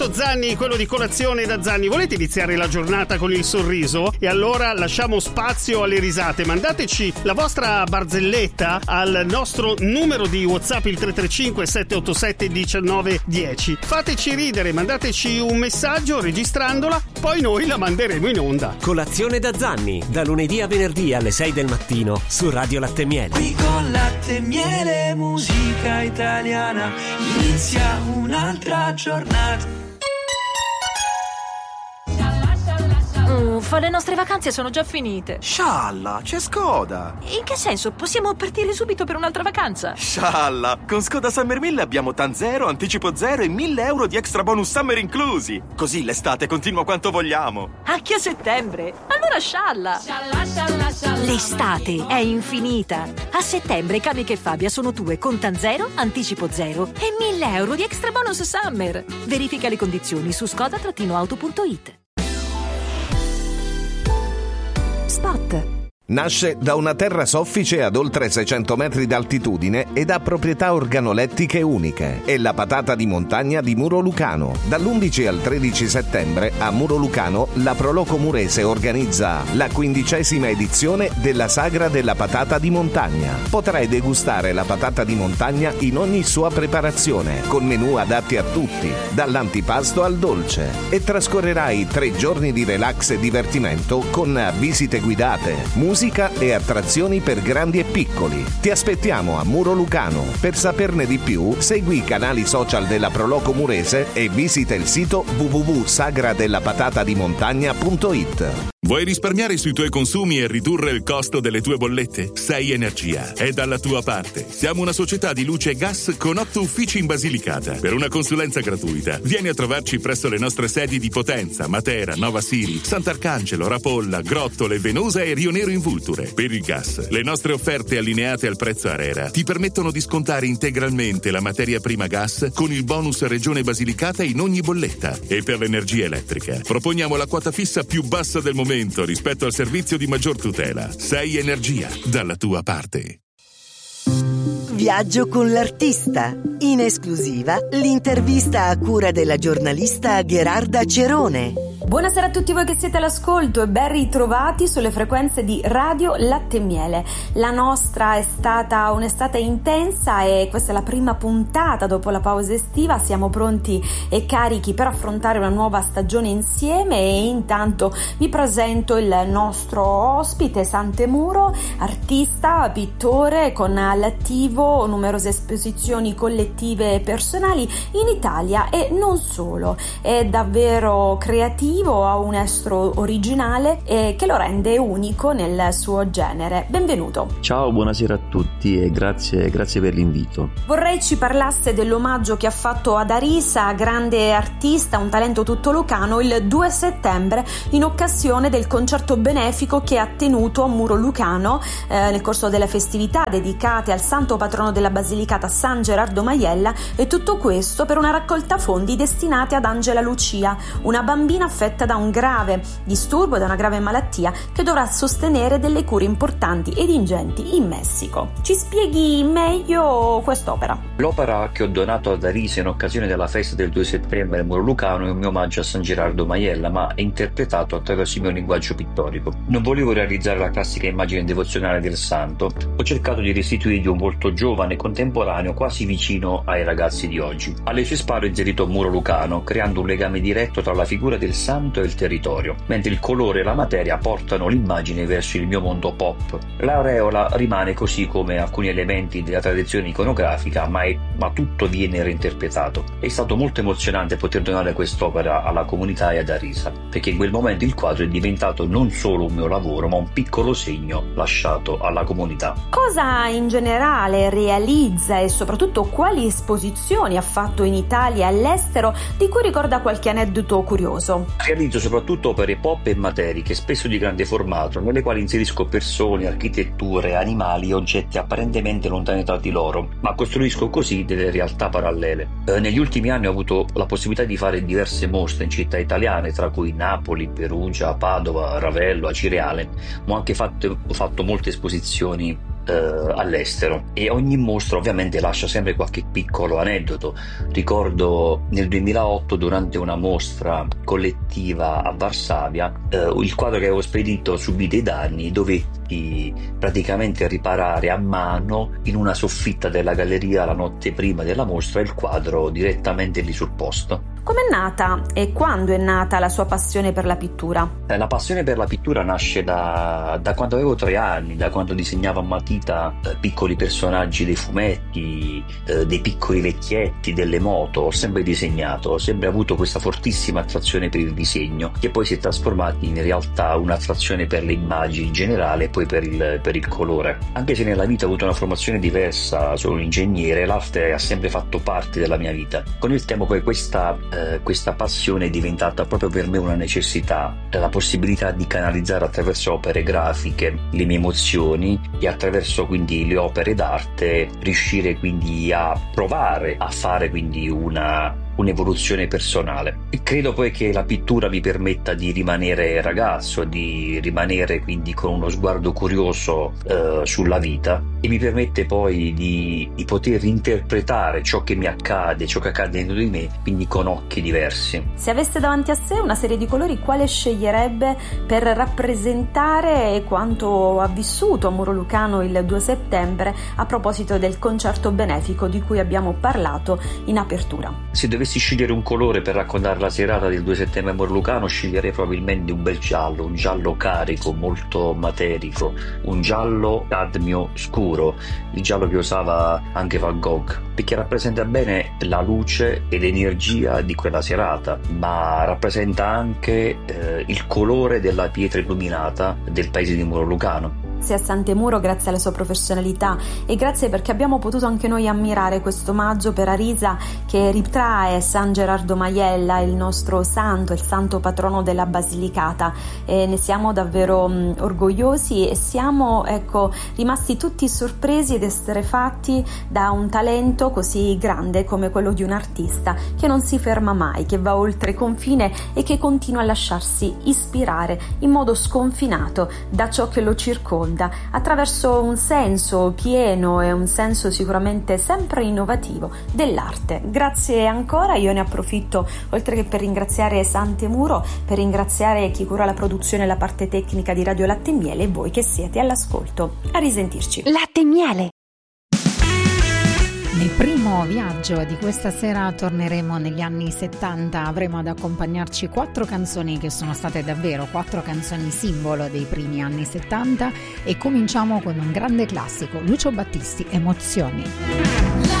Zanni, quello di Colazione da Zanni, volete iniziare la giornata con il sorriso? E allora lasciamo spazio alle risate. Mandateci la vostra barzelletta al nostro numero di WhatsApp, il 335 787 1910. Fateci ridere, mandateci un messaggio registrandola, poi noi la manderemo in onda. Colazione da Zanni, da lunedì a venerdì alle 6 del mattino su Radio Latte e Miele. Qui con Latte e Miele, musica italiana, inizia un'altra giornata. Uffa, le nostre vacanze sono già finite. Scialla, c'è Skoda. In che senso? Possiamo partire subito per un'altra vacanza? Scialla, con Skoda Summer 1000 abbiamo TAN 0, anticipo 0 e 1.000 euro di extra bonus summer inclusi. Così l'estate continua quanto vogliamo. Anche a settembre? Allora scialla. L'estate è infinita. A settembre Camica e Fabia sono tue con TAN 0, anticipo 0 e 1.000 euro di extra bonus summer. Verifica le condizioni su skoda-auto.it. Spot. Nasce da una terra soffice ad oltre 600 metri d'altitudine ed ha proprietà organolettiche uniche. È la patata di montagna di Muro Lucano. Dall'11 al 13 settembre a Muro Lucano la Proloco Murese organizza la 15ª edizione della Sagra della Patata di Montagna. Potrai degustare la patata di montagna in ogni sua preparazione, con menù adatti a tutti, dall'antipasto al dolce. E trascorrerai 3 giorni di relax e divertimento con visite guidate, musica e attrazioni per grandi e piccoli. Ti aspettiamo a Muro Lucano. Per saperne di più, segui i canali social della Proloco Murese e visita il sito www.sagradellapatataDimontagna.it. Vuoi risparmiare sui tuoi consumi e ridurre il costo delle tue bollette? Sei Energia è dalla tua parte. Siamo una società di luce e gas con 8 uffici in Basilicata. Per una consulenza gratuita, vieni a trovarci presso le nostre sedi di Potenza, Matera, Nova Siri, Sant'Arcangelo, Rapolla, Grottole, Venosa e Rio Nero in Vulture. Per il gas, le nostre offerte allineate al prezzo ARERA ti permettono di scontare integralmente la materia prima gas con il bonus Regione Basilicata in ogni bolletta. E per l'energia elettrica, proponiamo la quota fissa più bassa del momento rispetto al servizio di maggior tutela. Sei Energia, dalla tua parte. Viaggio con l'artista. In esclusiva, l'intervista a cura della giornalista Gherarda Cerone. Buonasera a tutti voi che siete all'ascolto e ben ritrovati sulle frequenze di Radio Latte e Miele. La nostra è stata un'estate intensa e questa è la prima puntata dopo la pausa estiva. Siamo pronti e carichi per affrontare una nuova stagione insieme e intanto vi presento il nostro ospite Sante Muro, artista, pittore con all'attivo numerose esposizioni collettive e personali in Italia e non solo. È davvero creativo, ha un estro originale che lo rende unico nel suo genere. Benvenuto. Ciao, buonasera a tutti e grazie per l'invito. Vorrei ci parlasse dell'omaggio che ha fatto ad Arisa, grande artista, un talento tutto lucano, il 2 settembre in occasione del concerto benefico che ha tenuto a Muro Lucano nel corso delle festività dedicate al santo patrono della Basilicata, San Gerardo Majella, e tutto questo per una raccolta fondi destinati ad Angela Lucia, una bambina affetta da un grave disturbo, da una grave malattia, che dovrà sostenere delle cure importanti ed ingenti in Messico. Ci spieghi meglio quest'opera? L'opera che ho donato ad Arisa in occasione della festa del 2 settembre a Muro Lucano è un mio omaggio a San Gerardo Majella, ma è interpretato attraverso il mio linguaggio pittorico. Non volevo realizzare la classica immagine devozionale del santo, ho cercato di restituirgli un volto giovane, contemporaneo, quasi vicino ai ragazzi di oggi. Alle sue spalle ho inserito Muro Lucano, creando un legame diretto tra la figura del santo e il territorio, mentre il colore e la materia portano l'immagine verso il mio mondo pop. L'aureola rimane così come alcuni elementi della tradizione iconografica, ma tutto viene reinterpretato. È stato molto emozionante poter donare quest'opera alla comunità e ad Arisa, perché in quel momento il quadro è diventato non solo un mio lavoro, ma un piccolo segno lasciato alla comunità. Cosa in generale realizza e soprattutto quali esposizioni ha fatto in Italia e all'estero, di cui ricorda qualche aneddoto curioso? Realizzo soprattutto opere pop e materiche, spesso di grande formato, nelle quali inserisco persone, architetture, animali e oggetti apparentemente lontani tra di loro, ma costruisco così delle realtà parallele. Negli ultimi anni ho avuto la possibilità di fare diverse mostre in città italiane, tra cui Napoli, Perugia, Padova, Ravello, Acireale, ma ho anche fatto molte esposizioni all'estero, e ogni mostra ovviamente lascia sempre qualche piccolo aneddoto. Ricordo nel 2008, durante una mostra collettiva a Varsavia, il quadro che avevo spedito subì dei danni, dovetti praticamente riparare a mano in una soffitta della galleria la notte prima della mostra il quadro direttamente lì sul posto. Com'è nata e quando è nata la sua passione per la pittura? La passione per la pittura nasce da quando avevo 3 anni, da quando disegnavo a matita piccoli personaggi dei fumetti, dei piccoli vecchietti, delle moto. Ho sempre disegnato, ho sempre avuto questa fortissima attrazione per il disegno, che poi si è trasformata in realtà un'attrazione per le immagini in generale e poi per il colore. Anche se nella vita ho avuto una formazione diversa, sono un ingegnere, l'arte ha sempre fatto parte della mia vita. Con il tempo poi questa passione è diventata proprio per me una necessità, la possibilità di canalizzare attraverso opere grafiche le mie emozioni e attraverso quindi le opere d'arte riuscire quindi a provare a fare quindi un'evoluzione personale. E credo poi che la pittura mi permetta di rimanere ragazzo, di rimanere quindi con uno sguardo curioso sulla vita, e mi permette poi di poter interpretare ciò che mi accade, ciò che accade dentro di me, quindi con occhi diversi. Se avesse davanti a sé una serie di colori, quale sceglierebbe per rappresentare quanto ha vissuto a Muro Lucano il 2 settembre a proposito del concerto benefico di cui abbiamo parlato in apertura? Se dovessi scegliere un colore per raccontare la serata del 2 settembre a Muro Lucano, sceglierei probabilmente un bel giallo, un giallo carico, molto materico, un giallo cadmio scuro, il giallo che usava anche Van Gogh, perché rappresenta bene la luce ed energia di quella serata, ma rappresenta anche il colore della pietra illuminata del paese di Muro Lucano. Grazie a Santemuro, grazie alla sua professionalità e grazie perché abbiamo potuto anche noi ammirare questo omaggio per Arisa che ritrae San Gerardo Majella, il nostro santo, il santo patrono della Basilicata, e ne siamo davvero orgogliosi e siamo rimasti tutti sorpresi ed esterrefatti da un talento così grande come quello di un artista che non si ferma mai, che va oltre confine e che continua a lasciarsi ispirare in modo sconfinato da ciò che lo circonda, attraverso un senso pieno e un senso sicuramente sempre innovativo dell'arte. Grazie ancora, io ne approfitto oltre che per ringraziare Santemuro, per ringraziare chi cura la produzione e la parte tecnica di Radio Latte e Miele e voi che siete all'ascolto. A risentirci. Latte e Miele. Nel primo viaggio di questa sera torneremo negli anni 70, avremo ad accompagnarci 4 canzoni che sono state davvero 4 canzoni simbolo dei primi anni 70 e cominciamo con un grande classico, Lucio Battisti, Emozioni.